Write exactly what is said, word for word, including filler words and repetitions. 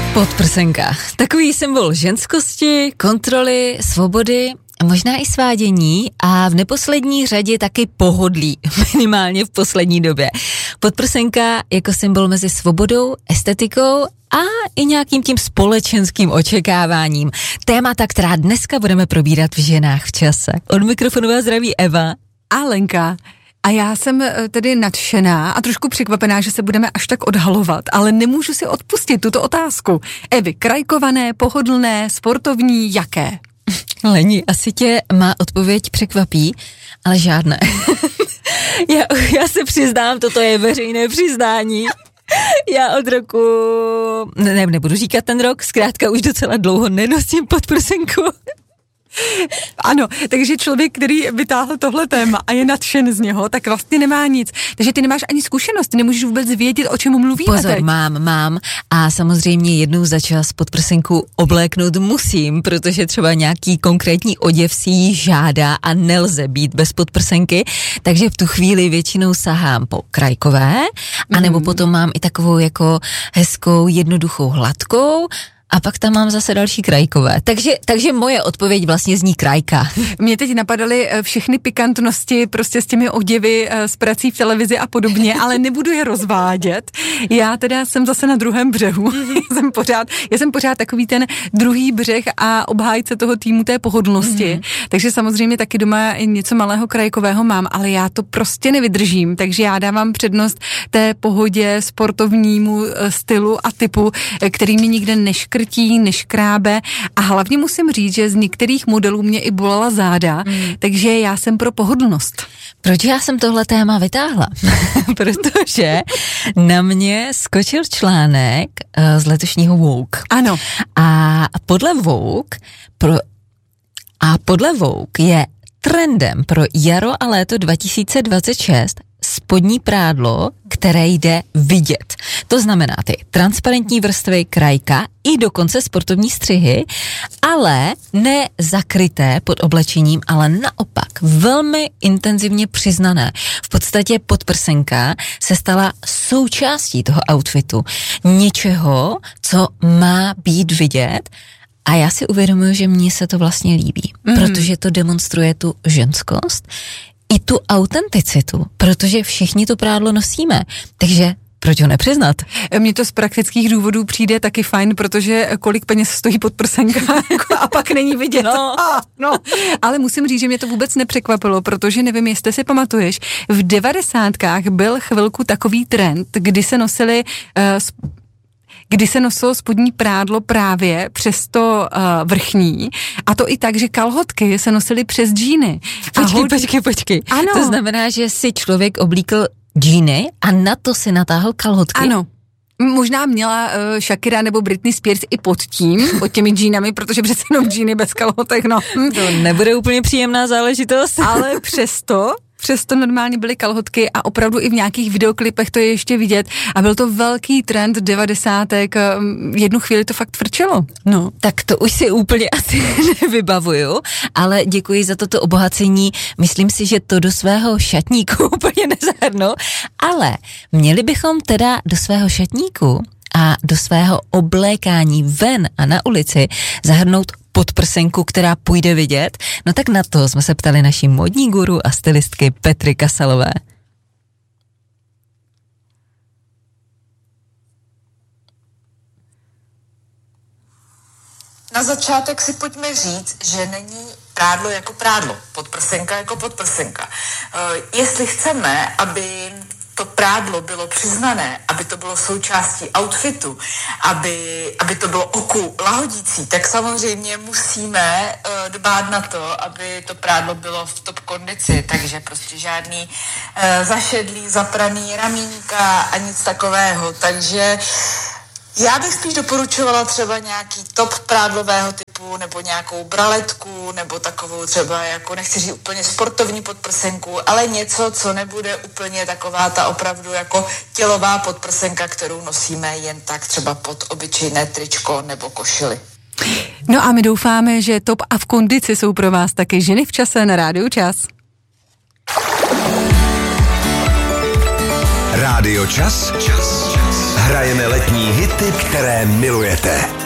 Podprsenka. Takový symbol ženskosti, kontroly, svobody, možná i svádění a v neposlední řadě taky pohodlí, minimálně v poslední době. Podprsenka jako symbol mezi svobodou, estetikou a i nějakým tím společenským očekáváním. Témata, která dneska budeme probírat v Ženách v čase. Od mikrofonu vás zdraví Eva a Lenka. A já jsem tedy nadšená a trošku překvapená, že se budeme až tak odhalovat, ale nemůžu si odpustit tuto otázku. Evy, krajkované, pohodlné, sportovní, jaké? Leni, asi tě má odpověď překvapí, ale žádné. já, já se přiznám, toto je veřejné přiznání. Já od roku, ne, nebudu říkat ten rok, zkrátka už docela dlouho nenosím podprsenku. Ano, takže člověk, který vytáhl tohle téma a je nadšen z něho, tak vlastně nemá nic. Takže ty nemáš ani zkušenost, ty nemůžeš vůbec vědět, o čem mluvíme. Pozor, teď. mám, mám a samozřejmě jednou za čas podprsenku obléknout musím, protože třeba nějaký konkrétní oděv si ji žádá a nelze být bez podprsenky, takže v tu chvíli většinou sahám po krajkové, anebo mm. potom mám i takovou jako hezkou, jednoduchou, hladkou, a pak tam mám zase další krajkové. Takže, takže moje odpověď vlastně zní krajka. Mě teď napadaly všechny pikantnosti prostě s těmi oděvy, s prací v televizi a podobně, ale nebudu je rozvádět. Já teda jsem zase na druhém břehu. jsem pořád, já jsem pořád takový ten druhý břeh a obhájce toho týmu té pohodlnosti. Mm. Takže samozřejmě taky doma něco malého krajkového mám, ale já to prostě nevydržím. Takže já dávám přednost té pohodě, sportovnímu stylu a typu, který mi nikde neškrtí, neškrábe a hlavně musím říct, že z některých modelů mě i bolela záda, mm. takže já jsem pro pohodlnost. Proč já jsem tohle téma vytáhla? Protože na mě skočil článek z letošního Vogue. Ano. A podle Vogue pro, a podle Vogue je trendem pro jaro a léto dva tisíce dvacet šest spodní prádlo, které jde vidět. To znamená ty transparentní vrstvy, krajka i dokonce sportovní střihy, ale ne zakryté pod oblečením, ale naopak velmi intenzivně přiznané. V podstatě podprsenka se stala součástí toho outfitu. Něčeho, co má být vidět. A já si uvědomuji, že mně se to vlastně líbí, mm. protože to demonstruje tu ženskost, i tu autenticitu, protože všichni to prádlo nosíme, takže proč ho nepřiznat? Mně to z praktických důvodů přijde taky fajn, protože kolik peněz stojí podprsenka a pak není vidět. No. Ah, no. Ale musím říct, že mě to vůbec nepřekvapilo, protože nevím, jestli si pamatuješ, v devadesátkách byl chvilku takový trend, kdy se nosili uh, kdy se nosilo spodní prádlo právě přes to uh, vrchní a to i tak, že kalhotky se nosily přes džíny. Počkej, počkej, počkej. Ano. To znamená, že si člověk oblíkl džíny a na to si natáhl kalhotky? Ano. Možná měla uh, Shakira nebo Britney Spears i pod tím, pod těmi džínami, protože přece jenom džíny bez kalhotek, no. To nebude úplně příjemná záležitost. Ale přesto... Přesto normálně byly kalhotky a opravdu i v nějakých videoklipech to je ještě vidět a byl to velký trend devadesátek, jednu chvíli to fakt frčelo. No, tak to už si úplně asi nevybavuju, ale děkuji za toto obohacení, myslím si, že to do svého šatníku úplně nezahrnu, ale měli bychom teda do svého šatníku a do svého oblékání ven a na ulici zahrnout podprsenku, která půjde vidět. No tak na to jsme se ptali naší modní guru a stylistky Petry Kasalové. Na začátek si pojďme říct, že není prádlo jako prádlo, podprsenka jako podprsenka. Uh, jestli chceme, aby to prádlo bylo přiznané, aby to bylo součástí outfitu, aby, aby to bylo oku lahodící, tak samozřejmě musíme uh, dbát na to, aby to prádlo bylo v top kondici, takže prostě žádný uh, zašedlý, zapraný ramínka a nic takového, takže já bych spíš doporučovala třeba nějaký top prádlového typu, nebo nějakou braletku, nebo takovou třeba, jako nechci říct úplně sportovní podprsenku, ale něco, co nebude úplně taková ta opravdu jako tělová podprsenka, kterou nosíme jen tak třeba pod obyčejné tričko nebo košili. No a my doufáme, že top a v kondici jsou pro vás taky Ženy v čase na Rádiu Čas. Rádio Čas. Čas. Čas. Hrajeme letní hity, které milujete.